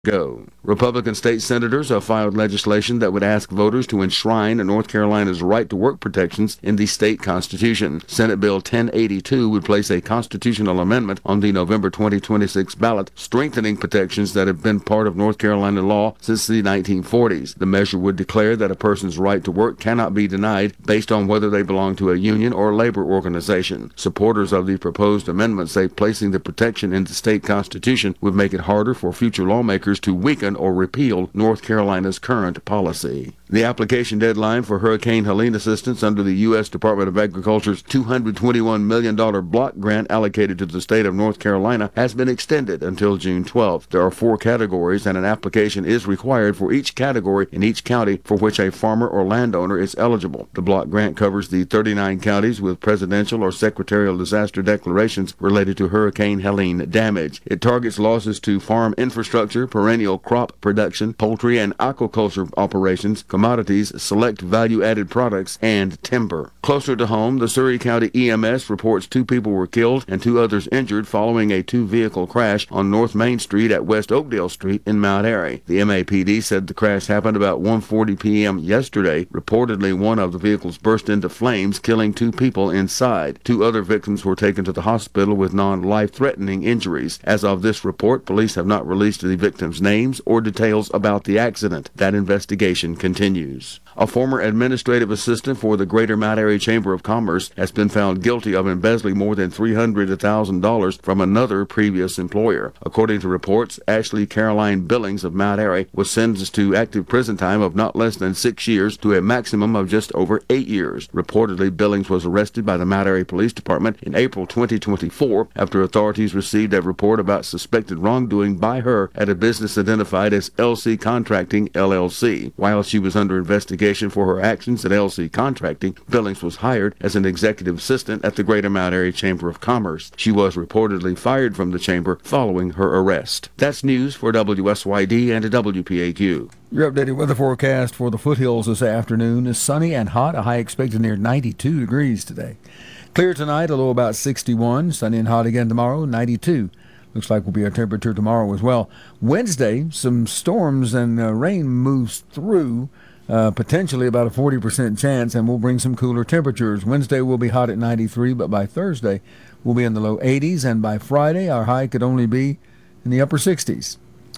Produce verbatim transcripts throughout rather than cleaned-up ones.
Go. Republican state senators have filed legislation that would ask voters to enshrine North Carolina's right to work protections in the state constitution. Senate Bill ten eighty-two would place a constitutional amendment on the November twenty twenty-six ballot, strengthening protections that have been part of North Carolina law since the nineteen forties. The measure would declare that a person's right to work cannot be denied based on whether they belong to a union or labor organization. Supporters of the proposed amendment say placing the protection in the state constitution would make it harder for future lawmakers to weaken or repeal North Carolina's current policy. The application deadline for Hurricane Helene assistance under the U S Department of Agriculture's two hundred twenty-one million dollars block grant allocated to the state of North Carolina has been extended until June twelfth. There are four categories, and an application is required for each category in each county for which a farmer or landowner is eligible. The block grant covers the thirty-nine counties with presidential or secretarial disaster declarations related to Hurricane Helene damage. It targets losses to farm infrastructure, perennial crop production, poultry and aquaculture operations, commodities, select value-added products, and timber. Closer to home, the Surry County E M S reports two people were killed and two others injured following a two-vehicle crash on North Main Street at West Oakdale Street in Mount Airy. The M A P D said the crash happened about one forty p.m. yesterday. Reportedly, one of the vehicles burst into flames, killing two people inside. Two other victims were taken to the hospital with non-life-threatening injuries. As of this report, police have not released the victims' names or details about the accident. That investigation continues. A former administrative assistant for the Greater Mount Airy Chamber of Commerce has been found guilty of embezzling more than three hundred thousand dollars from another previous employer. According to reports, Ashley Caroline Billings of Mount Airy was sentenced to active prison time of not less than six years to a maximum of just over eight years. Reportedly, Billings was arrested by the Mount Airy Police Department in April twenty twenty-four after authorities received a report about suspected wrongdoing by her at a business identified as L C Contracting, L L C. While she was under investigation for her actions at L C Contracting, Billings was hired as an executive assistant at the Greater Mount Airy Chamber of Commerce. She was reportedly fired from the chamber following her arrest. That's news for W S Y D and W P A Q. Your updated weather forecast for the foothills this afternoon is sunny and hot, a high expected near ninety-two degrees today. Clear tonight, a low about sixty-one. Sunny and hot again tomorrow, ninety-two. Looks like will be our temperature tomorrow as well. Wednesday, some storms and uh, rain moves through, uh, potentially about a forty percent chance, and we'll bring some cooler temperatures. Wednesday will be hot at ninety-three, but by Thursday we'll be in the low eighties, and by Friday our high could only be in the upper sixties.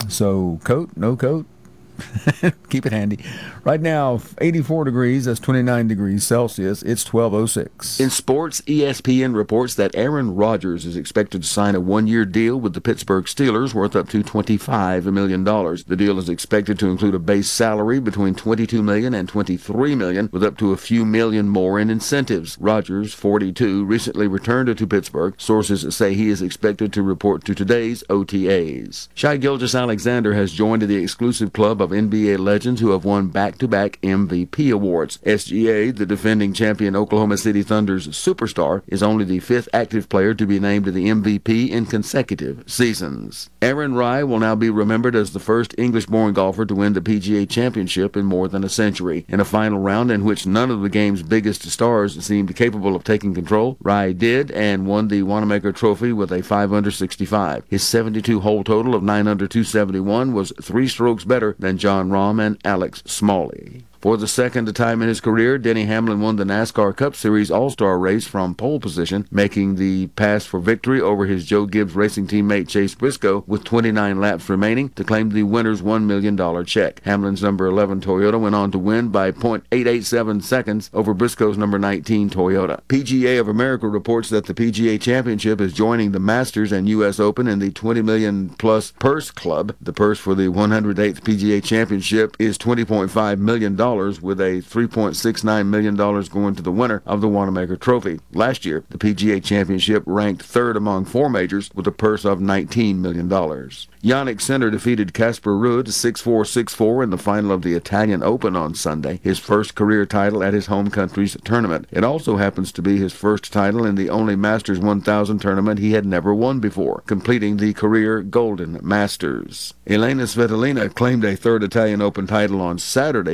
So coat, no coat, keep it handy. Right now, eighty-four degrees, that's twenty-nine degrees Celsius. It's twelve oh six. In sports, E S P N reports that Aaron Rodgers is expected to sign a one-year deal with the Pittsburgh Steelers worth up to twenty-five million dollars. The deal is expected to include a base salary between twenty-two million dollars and twenty-three million dollars, with up to a few million more in incentives. Rodgers, forty-two, recently returned to Pittsburgh. Sources say he is expected to report to today's O T As. Shai Gilgeous-Alexander has joined the exclusive club of N B A legends who have won back-to-back M V P awards. S G A, the defending champion Oklahoma City Thunder's superstar, is only the fifth active player to be named the M V P in consecutive seasons. Aaron Rai will now be remembered as the first English-born golfer to win the P G A Championship in more than a century. In a final round in which none of the game's biggest stars seemed capable of taking control, Rai did and won the Wanamaker Trophy with a five under sixty-five. His seventy-two hole total of nine under two seventy-one was three strokes better than John Rahm and Alex Smalley. For the second time in his career, Denny Hamlin won the NASCAR Cup Series All-Star race from pole position, making the pass for victory over his Joe Gibbs Racing teammate Chase Briscoe with twenty-nine laps remaining to claim the winner's one million dollars check. Hamlin's number eleven Toyota went on to win by point eight eight seven seconds over Briscoe's number nineteen Toyota. P G A of America reports that the P G A Championship is joining the Masters and U S Open in the twenty million dollars plus purse club. The purse for the one hundred eighth P G A Championship is twenty point five million dollars, with a three point six nine million dollars going to the winner of the Wanamaker Trophy. Last year, the P G A Championship ranked third among four majors with a purse of nineteen million dollars. Yannick Sinner defeated Casper Ruud six four, six four in the final of the Italian Open on Sunday, his first career title at his home country's tournament. It also happens to be his first title in the only Masters one thousand tournament he had never won before, completing the career Golden Masters. Elena Svitolina claimed a third Italian Open title on Saturday by defeating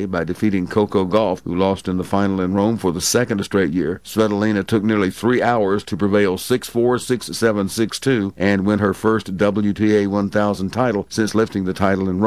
defeating Coco Gauff, who lost in the final in Rome for the second straight year. Svitolina took nearly three hours to prevail six four, six seven, six two and win her first W T A one thousand title since lifting the title in Rome.